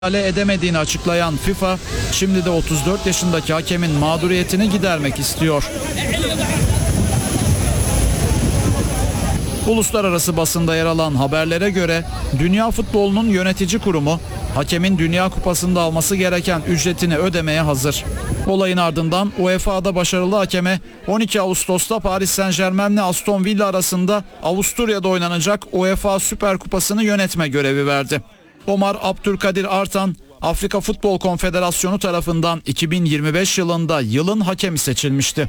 müdahale edemediğini açıklayan FIFA, şimdi de 34 yaşındaki hakemin mağduriyetini gidermek istiyor. Uluslararası basında yer alan haberlere göre dünya futbolunun yönetici kurumu hakemin Dünya Kupası'nda alması gereken ücretini ödemeye hazır. Olayın ardından UEFA'da başarılı hakeme 12 Ağustos'ta Paris Saint-Germain ile Aston Villa arasında Avusturya'da oynanacak UEFA Süper Kupası'nı yönetme görevi verdi. Omar Abdülkadir Artan, Afrika Futbol Konfederasyonu tarafından 2025 yılında yılın hakemi seçilmişti.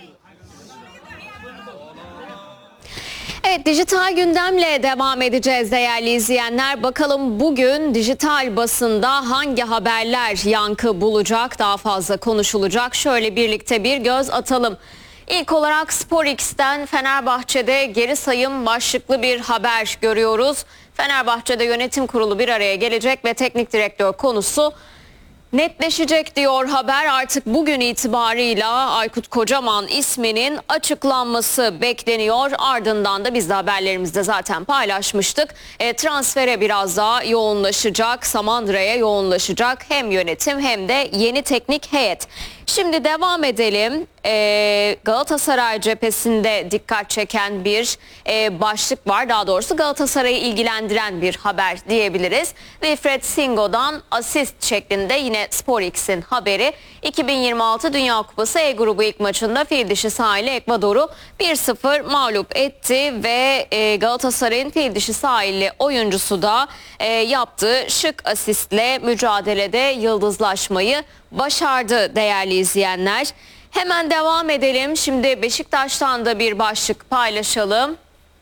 Evet, dijital gündemle devam edeceğiz değerli izleyenler. Bakalım bugün dijital basında hangi haberler yankı bulacak, daha fazla konuşulacak. Şöyle birlikte bir göz atalım. İlk olarak SporX'ten Fenerbahçe'de geri sayım başlıklı bir haber görüyoruz. Fenerbahçe'de yönetim kurulu bir araya gelecek ve teknik direktör konusu netleşecek diyor haber. Artık bugün itibarıyla Aykut Kocaman isminin açıklanması bekleniyor. Ardından da biz de haberlerimizde zaten paylaşmıştık. Transfere biraz daha yoğunlaşacak, Samandıra'ya yoğunlaşacak hem yönetim hem de yeni teknik heyet. Şimdi devam edelim. Galatasaray cephesinde dikkat çeken bir başlık var. Daha doğrusu Galatasaray'ı ilgilendiren bir haber diyebiliriz. Wilfred Singo'dan asist şeklinde yine SporX'in haberi. 2026 Dünya Kupası E grubu ilk maçında fil dişi sahili Ekvador'u 1-0 mağlup etti ve Galatasaray'ın fil dişi sahili oyuncusu da yaptığı şık asistle mücadelede yıldızlaşmayı başardı değerli izleyenler. Hemen devam edelim. Şimdi Beşiktaş'tan da bir başlık paylaşalım.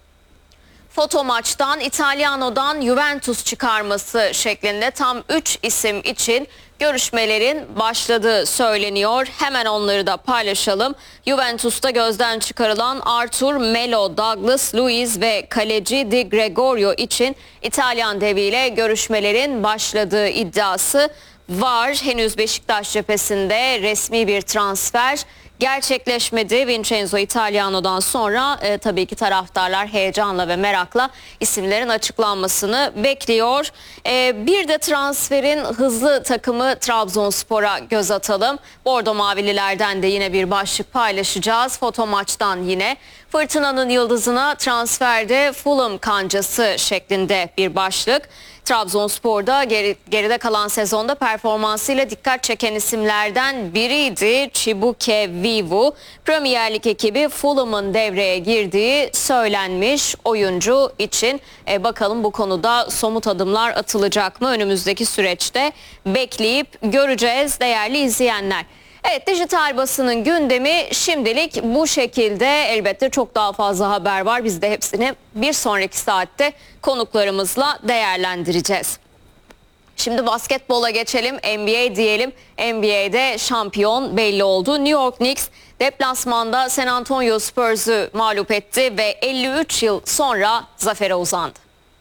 Foto maçtan İtalyano'dan Juventus çıkarması şeklinde tam 3 isim için görüşmelerin başladığı söyleniyor. Hemen onları da paylaşalım. Juventus'ta gözden çıkarılan Arthur Melo, Douglas Luiz ve kaleci Di Gregorio için İtalyan deviyle görüşmelerin başladığı iddiası var. Henüz Beşiktaş cephesinde resmi bir transfer gerçekleşmedi. Vincenzo Italiano'dan sonra tabii ki taraftarlar heyecanla ve merakla isimlerin açıklanmasını bekliyor. Bir de transferin hızlı takımı Trabzonspor'a göz atalım. Bordo Mavililerden de yine bir başlık paylaşacağız. Foto maçtan yine Fırtınanın yıldızına transferde Fulham kancası şeklinde bir başlık. Trabzonspor'da geride kalan sezonda performansıyla dikkat çeken isimlerden biriydi Chibuke Vivu. Premier Lig ekibi Fulham'ın devreye girdiği söylenmiş oyuncu için. Bakalım bu konuda somut adımlar atılacak mı? Önümüzdeki süreçte bekleyip göreceğiz değerli izleyenler. Evet, dijital basının gündemi şimdilik bu şekilde. Elbette çok daha fazla haber var. Biz de hepsini bir sonraki saatte konuklarımızla değerlendireceğiz. Şimdi basketbola geçelim, NBA diyelim. NBA'de şampiyon belli oldu. New York Knicks deplasmanda San Antonio Spurs'u mağlup etti ve 53 yıl sonra zafere uzandı.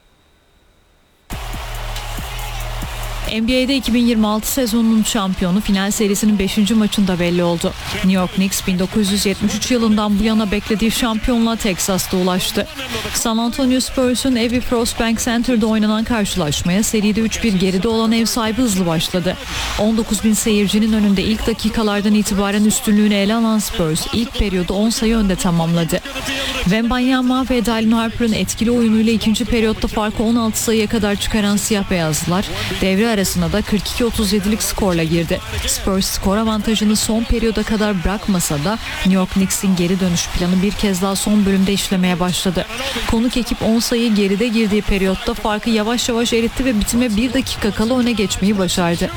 NBA'de 2026 sezonunun şampiyonu final serisinin 5. maçında belli oldu. New York Knicks 1973 yılından bu yana beklediği şampiyonluğa Teksas'ta ulaştı. San Antonio Spurs'un evi Frost Bank Center'da oynanan karşılaşmaya seride 3-1 geride olan ev sahibi hızlı başladı. 19.000 seyircinin önünde ilk dakikalardan itibaren üstünlüğünü ele alan Spurs ilk periyodu 10 sayı önde tamamladı. Wembanyama ve Dylan Harper'ın etkili oyunuyla ikinci periyotta farkı 16 sayıya kadar çıkaran siyah beyazlılar devre arasına da 42-37'lik skorla girdi. Spurs skor avantajını son periyoda kadar bırakmasa da New York Knicks'in geri dönüş planı bir kez daha son bölümde işlemeye başladı. Konuk ekip 10 sayı geride girdiği periyotta farkı yavaş yavaş eritti ve bitime 1 dakika kala öne geçmeyi başardı.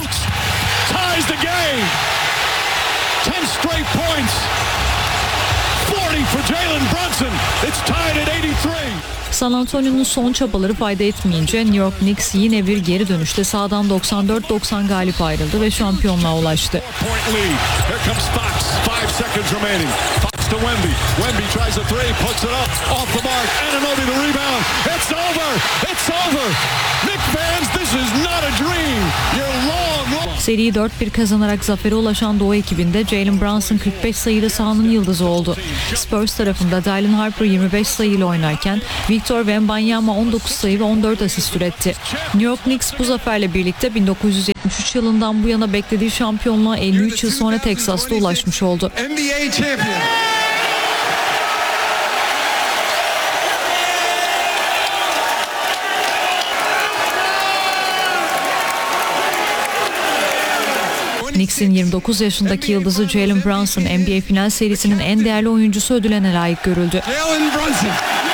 San Antonio'nun son çabaları fayda etmeyince New York Knicks yine bir geri dönüşte sahadan 94-90 galip ayrıldı ve şampiyonluğa ulaştı. Seriyi 4-1 kazanarak zafere ulaşan Doğu ekibinde Jalen Brunson 45 sayılı sahanın yıldızı oldu. Spurs tarafında Dylan Harper 25 sayıyla oynarken Victor Wembanyama 19 sayı ve 14 asist üretti. New York Knicks bu zaferle birlikte 1973 yılından bu yana beklediği şampiyonluğa 53 yıl sonra Teksas'ta ulaşmış oldu. NBA champion. Knicks'in 29 yaşındaki yıldızı Jalen Brunson NBA final serisinin en değerli oyuncusu ödülüne layık görüldü. Jalen Brunson.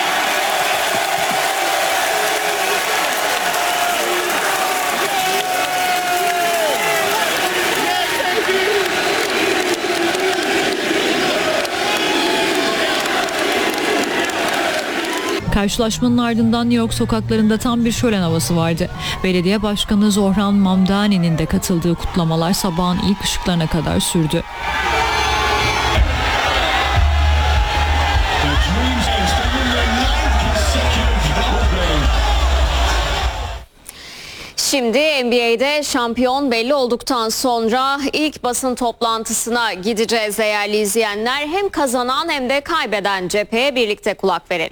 Karşılaşmanın ardından New York sokaklarında tam bir şölen havası vardı. Belediye Başkanı Zohran Mamdani'nin de katıldığı kutlamalar sabahın ilk ışıklarına kadar sürdü. Şimdi NBA'de şampiyon belli olduktan sonra ilk basın toplantısına gideceğiz değerli izleyenler. Hem kazanan hem de kaybeden cepheye birlikte kulak verelim.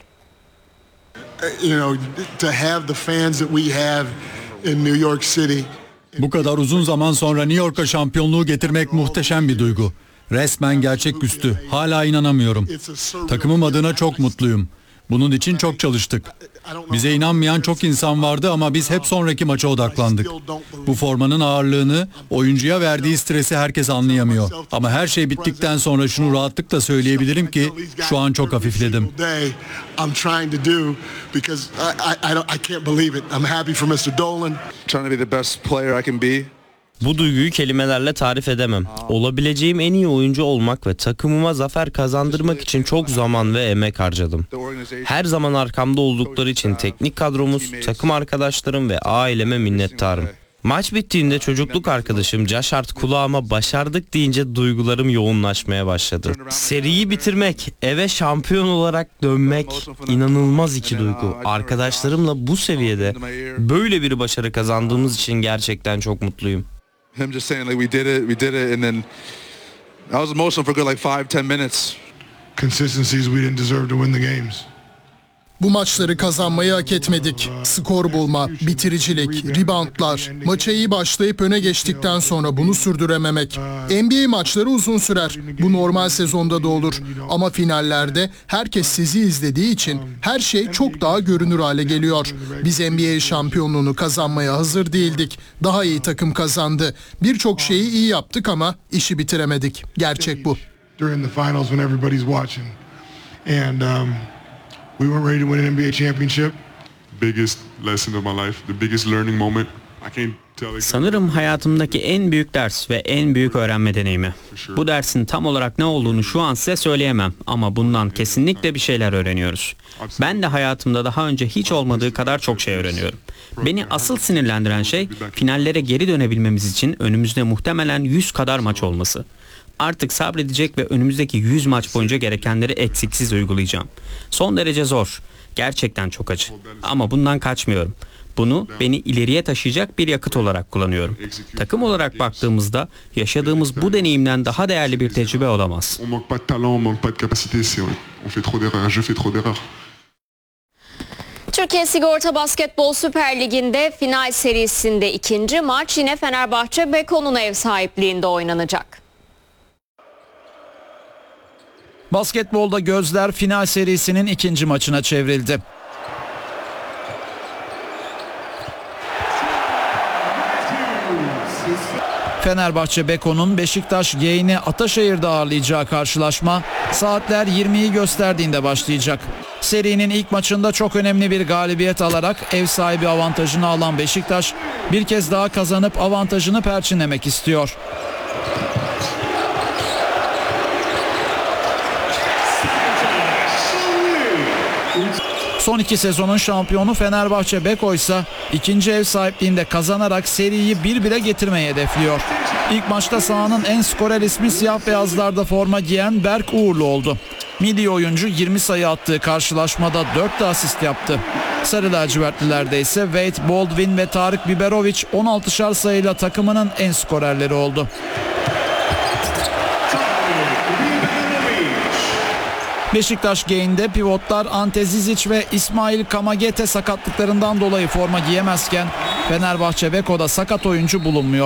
To have the fans that we have in New York City. Bu kadar uzun zaman sonra New York'a şampiyonluğu getirmek muhteşem bir duygu. Resmen gerçeküstü. Hala inanamıyorum. Takımım adına çok mutluyum. Bunun için çok çalıştık. Bize inanmayan çok insan vardı ama biz hep sonraki maça odaklandık. Bu formanın ağırlığını, oyuncuya verdiği stresi herkes anlayamıyor. Ama her şey bittikten sonra şunu rahatlıkla söyleyebilirim ki şu an çok hafifledim. Bu duyguyu kelimelerle tarif edemem. Olabileceğim en iyi oyuncu olmak ve takımıma zafer kazandırmak için çok zaman ve emek harcadım. Her zaman arkamda oldukları için teknik kadromuz, takım arkadaşlarım ve aileme minnettarım. Maç bittiğinde çocukluk arkadaşım Josh Hart kulağıma başardık deyince duygularım yoğunlaşmaya başladı. Seriyi bitirmek, eve şampiyon olarak dönmek inanılmaz iki duygu. Arkadaşlarımla bu seviyede böyle bir başarı kazandığımız için gerçekten çok mutluyum. Him just saying like we did it, and then I was emotional for a good like 5-10 minutes. Consistencies we didn't deserve to win the games. Bu maçları kazanmayı hak etmedik. Skor bulma, bitiricilik, reboundlar, maça iyi başlayıp öne geçtikten sonra bunu sürdürememek. NBA maçları uzun sürer. Bu normal sezonda da olur. Ama finallerde herkes sizi izlediği için her şey çok daha görünür hale geliyor. Biz NBA şampiyonluğunu kazanmaya hazır değildik. Daha iyi takım kazandı. Birçok şeyi iyi yaptık ama işi bitiremedik. Gerçek bu. During the finals when everybody's watching. And we weren't ready to win an NBA championship. Biggest lesson of my life, the biggest learning moment. I can't tell. Sanırım hayatımdaki en büyük ders ve en büyük öğrenme deneyimi. Bu dersin tam olarak ne olduğunu şu an size söyleyemem ama bundan kesinlikle bir şeyler öğreniyoruz. Ben de hayatımda daha önce hiç olmadığı kadar çok şey öğreniyorum. Beni asıl sinirlendiren şey finallere geri dönebilmemiz için önümüzde muhtemelen 100 kadar maç olması. Artık sabredecek ve önümüzdeki 100 maç boyunca gerekenleri eksiksiz uygulayacağım. Son derece zor. Gerçekten çok acı. Ama bundan kaçmıyorum. Bunu beni ileriye taşıyacak bir yakıt olarak kullanıyorum. Takım olarak baktığımızda yaşadığımız bu deneyimden daha değerli bir tecrübe olamaz. Türkiye Sigorta Basketbol Süper Ligi'nde final serisinde ikinci maç yine Fenerbahçe Beko'nun ev sahipliğinde oynanacak. Basketbolda gözler final serisinin ikinci maçına çevrildi. Fenerbahçe Beko'nun Beşiktaş Gain'i Ataşehir'de ağırlayacağı karşılaşma saatler 20'yi gösterdiğinde başlayacak. Serinin ilk maçında çok önemli bir galibiyet alarak ev sahibi avantajını alan Beşiktaş bir kez daha kazanıp avantajını perçinlemek istiyor. Son iki sezonun şampiyonu Fenerbahçe Beko ise ikinci ev sahipliğinde kazanarak seriyi 1-1'e getirmeyi hedefliyor. İlk maçta sahanın en skorer ismi siyah beyazlarda forma giyen Berk Uğurlu oldu. Milli oyuncu 20 sayı attığı karşılaşmada 4 de asist yaptı. Sarı lacivertlilerde ise Wade Baldwin ve Tarık Biberovic 16'şar sayıyla takımının en skorerleri oldu. Beşiktaş Gain'de pivotlar Ante Zizic ve İsmail Kamagete sakatlıklarından dolayı forma giyemezken Fenerbahçe Beko'da sakat oyuncu bulunmuyor.